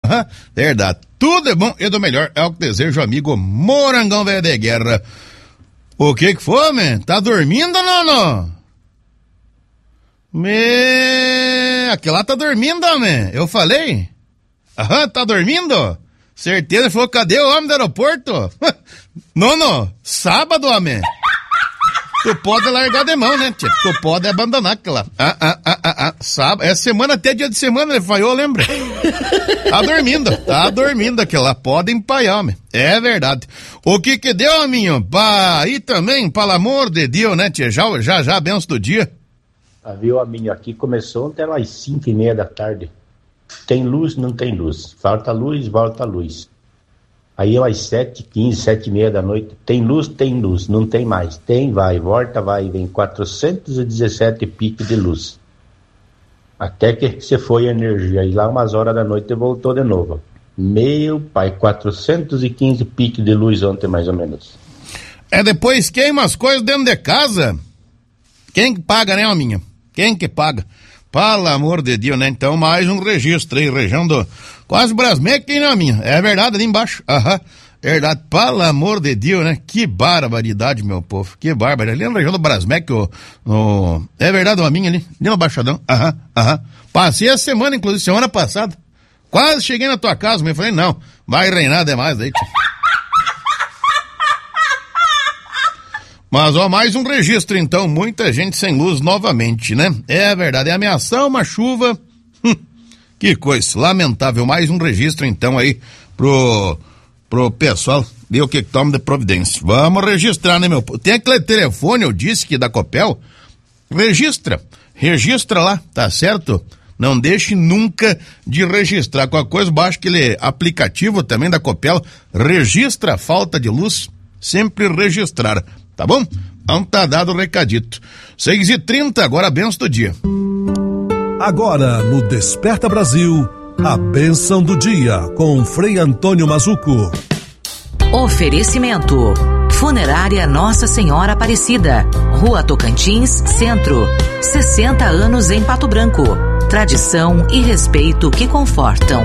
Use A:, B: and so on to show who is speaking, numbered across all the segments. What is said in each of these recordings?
A: Verdade. Tudo é bom e do melhor é o que deseja o amigo Morangão Velho de Guerra. O que foi, man? Tá dormindo, não? Aquele lá tá dormindo, man. Eu falei? Tá dormindo? Certeza, falou, cadê o homem do aeroporto? Não, sábado, homem. Tu pode largar de mão, né, tia? Tu pode abandonar aquela. Sábado. É semana, até dia de semana, ele falhou, lembra? Tá dormindo aquela. Pode empaiar, homem. É verdade. O que deu, aminho? Aí também, pelo amor de Deus, né, tia? Já, benção do dia.
B: Viu, aminho? Aqui começou até às 5:30 da tarde. Tem luz, não tem luz. Falta luz, volta luz. Aí às 7h15, 7h30 da noite, tem luz, não tem mais. Tem, vai, volta, vai, vem 417 piques de luz. Até que você foi a energia. E lá umas horas da noite voltou de novo. Meu pai, 415 piques de luz ontem, mais ou menos.
A: Depois queima as coisas dentro de casa. Quem que paga, né, aminha? Quem que paga? Pelo amor de Deus, né? Então, mais um registro aí, região do... Quase Brasmec, hein, não, minha? É verdade, ali embaixo. Verdade. Pelo amor de Deus, né? Que barbaridade, meu povo. Que barbaridade. Ali na região do Brasmec, é verdade, uma minha ali no Baixadão. Passei a semana, inclusive, semana passada. Quase cheguei na tua casa, mas falei, não, vai reinar demais aí. Mas, mais um registro, então, muita gente sem luz novamente, né? É verdade, é ameaçar uma chuva, que coisa, lamentável. Mais um registro, então, aí, pro pessoal ver o que toma de providência. Vamos registrar, né, meu? Tem aquele telefone, eu disse que da Copel, registra lá, tá certo? Não deixe nunca de registrar. Qualquer coisa, baixa aquele aplicativo também da Copel, registra a falta de luz, sempre registrar. Tá bom? Então tá dado o recadito. 6h30, agora a benção do dia.
C: Agora no Desperta Brasil, a benção do dia com Frei Antônio Mazzuco.
D: Oferecimento: Funerária Nossa Senhora Aparecida, Rua Tocantins, Centro. 60 anos em Pato Branco. Tradição e respeito que confortam.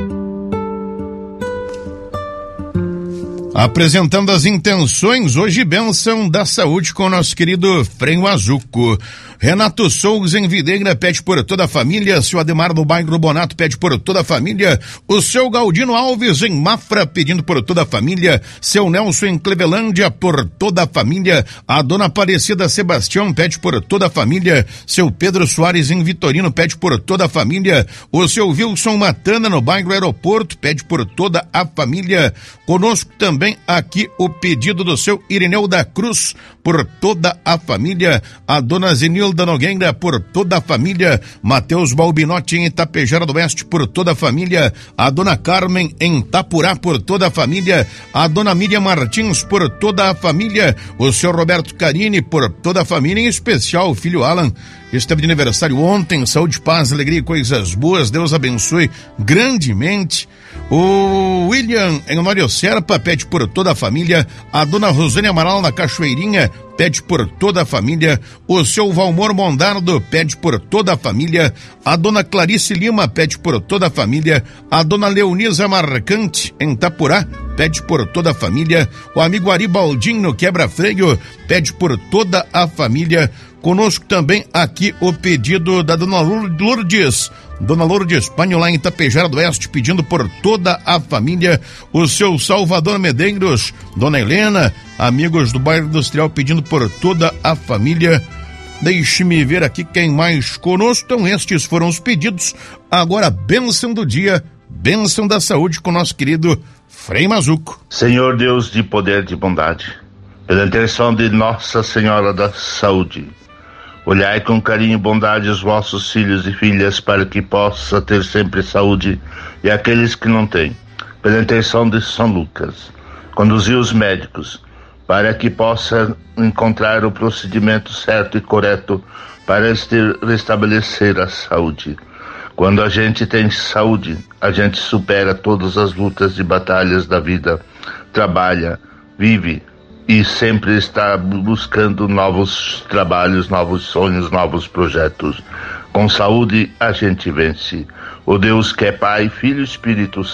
A: Apresentando as intenções, hoje bênção da saúde com o nosso querido Frei Mazzuco. Renato Souza em Videira pede por toda a família, seu Ademar do bairro Bonato pede por toda a família, o seu Galdino Alves em Mafra pedindo por toda a família, seu Nelson em Clevelândia por toda a família, a dona Aparecida Sebastião pede por toda a família, seu Pedro Soares em Vitorino pede por toda a família, o seu Wilson Matana no bairro Aeroporto pede por toda a família. Conosco também aqui o pedido do seu Irineu da Cruz por toda a família, a dona Zenilda Nogueira por toda a família, Matheus Balbinotti em Itapejara do Oeste por toda a família, a dona Carmen em Itapurá por toda a família, a dona Miriam Martins por toda a família, o seu Roberto Carini por toda a família, em especial o filho Alan, que esteve de aniversário ontem, saúde, paz, alegria e coisas boas, Deus abençoe grandemente. O William em Honório Serpa pede por toda a família, a dona Rosane Amaral na Cachoeirinha pede por toda a família, o seu Valmor Mondardo pede por toda a família, a dona Clarice Lima pede por toda a família, a dona Leonisa Marcante em Itapurá pede por toda a família, o amigo Ari Baldinho no Quebra Freio pede por toda a família. Conosco também aqui o pedido da dona Lourdes Panho lá em Itapejara do Oeste pedindo por toda a família, o seu Salvador Medeiros, dona Helena, amigos do bairro Industrial pedindo por toda a família. Deixe-me ver aqui quem mais conosco. Então estes foram os pedidos. Agora bênção do dia, bênção da saúde com o nosso querido Frei Mazzuco.
E: Senhor Deus de poder e de bondade, pela intercessão de Nossa Senhora da Saúde, olhai com carinho e bondade os vossos filhos e filhas para que possa ter sempre saúde, e aqueles que não têm, pela intercessão de São Lucas, conduzir os médicos para que possa encontrar o procedimento certo e correto para restabelecer a saúde. Quando a gente tem saúde, a gente supera todas as lutas e batalhas da vida, trabalha, vive e sempre está buscando novos trabalhos, novos sonhos, novos projetos. Com saúde a gente vence. O Deus que é Pai, Filho e Espírito